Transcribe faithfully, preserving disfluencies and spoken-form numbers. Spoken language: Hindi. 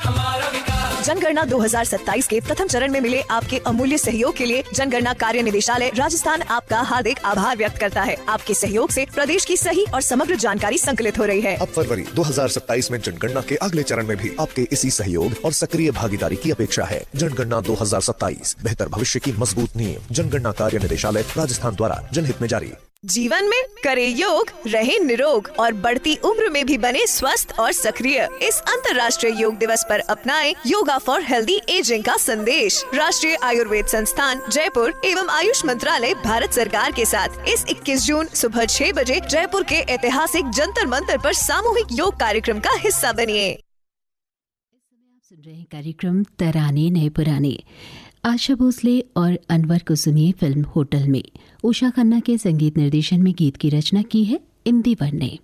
हमारा विकास। जनगणना दो हज़ार सत्ताईस के प्रथम चरण में मिले आपके अमूल्य सहयोग के लिए जनगणना कार्य निदेशालय राजस्थान आपका हार्दिक आभार व्यक्त करता है। आपके सहयोग से प्रदेश की सही और समग्र जानकारी संकलित हो रही है। अब फरवरी दो हज़ार सत्ताईस में जनगणना के अगले चरण में भी आपके इसी सहयोग और सक्रिय भागीदारी की अपेक्षा है। जनगणना दो हज़ार सत्ताईस, बेहतर भविष्य की मजबूत नींव। जनगणना कार्य निदेशालय राजस्थान द्वारा जनहित में जारी। जीवन में करे योग, रहे निरोग और बढ़ती उम्र में भी बने स्वस्थ और सक्रिय। इस अंतर्राष्ट्रीय योग दिवस पर अपनाएं योगा फॉर हेल्दी एजिंग का संदेश। राष्ट्रीय आयुर्वेद संस्थान जयपुर एवं आयुष मंत्रालय भारत सरकार के साथ इस इक्कीस जून सुबह छह बजे जयपुर के ऐतिहासिक जंतर मंतर पर सामूहिक योग कार्यक्रम का हिस्सा बनिए। सुन रहे हैं कार्यक्रम तराने नए पुराने। आशा भोसले और अनवर को सुनिए फिल्म होटल में। उषा खन्ना के संगीत निर्देशन में गीत की रचना की है इमदी वर ने।